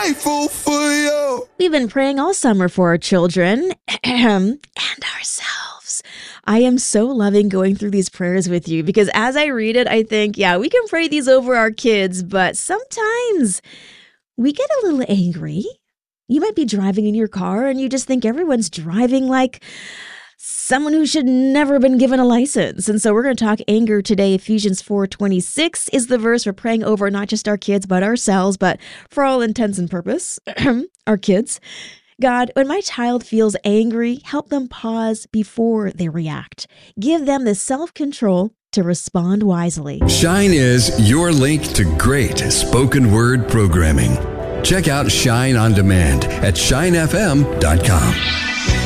grateful for you. We've been praying all summer for our children and ourselves. I am so loving going through these prayers with you because as I read it, I think, yeah, we can pray these over our kids, but sometimes we get a little angry. You might be driving in your car and you just think everyone's driving like someone who should never have been given a license. And so we're going to talk anger today. Ephesians 4:26 is the verse we're praying over, not just our kids, but ourselves, but for all intents and purpose, our kids. God, when my child feels angry, help them pause before they react. Give them the self-control to respond wisely. Shine is your link to great spoken word programming. Check out Shine on Demand at shinefm.com.